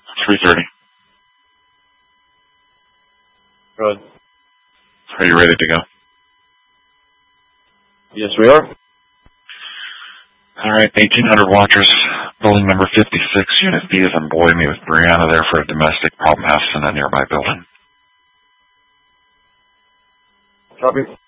3:30. Good. Are you ready to go? Yes, we are. All right, 1800 watchers, building number 56, Unit B is in boy, meet with Brianna there for a domestic problem house in a nearby building. Copy.